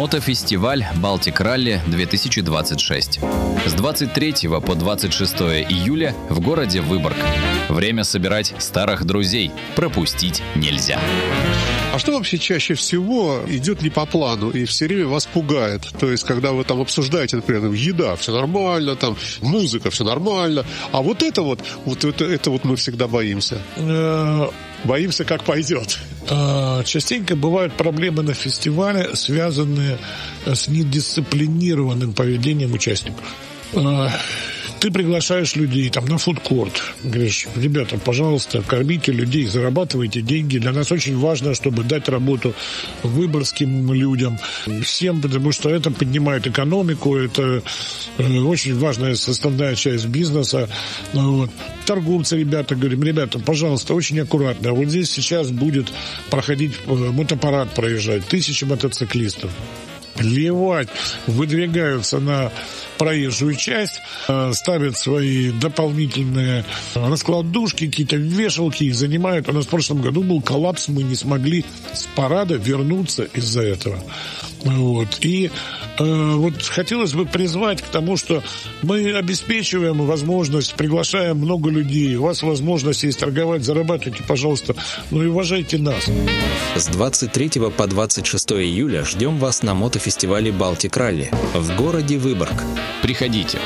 Мотофестиваль «Балтик Ралли-2026». С 23 по 26 июля в городе Выборг. Время собирать старых друзей. Пропустить нельзя. А что вообще чаще всего идет не по плану и все время вас пугает? То есть, когда вы там обсуждаете, например, еда, все нормально, там, музыка, все нормально, а вот это вот мы всегда боимся. Боимся, как пойдет. Частенько бывают проблемы на фестивале, связанные с недисциплинированным поведением участников. Ты приглашаешь людей там на фудкорт, говоришь: ребята, пожалуйста, кормите людей, зарабатывайте деньги. Для нас очень важно, чтобы дать работу выборгским людям, всем, потому что это поднимает экономику, это очень важная составная часть бизнеса. Вот. Торговцы, ребята, говорим: ребята, пожалуйста, очень аккуратно. Вот здесь сейчас будет проходить мотопарад, проезжать, 1000 мотоциклистов. Плевать, выдвигаются на проезжую часть, ставят свои дополнительные раскладушки, какие-то вешалки, их занимают. У нас в прошлом году был коллапс, мы не смогли с парада вернуться из-за этого. Вот. И вот хотелось бы призвать к тому, что мы обеспечиваем возможность, приглашаем много людей, у вас возможность есть торговать, зарабатывайте, пожалуйста, но и уважайте нас. С 23 по 26 июля ждем вас на мотофестивале «Балтик Ралли» в городе Выборг. Приходите.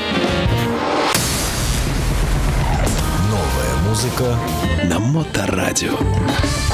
Новая музыка на Моторадио.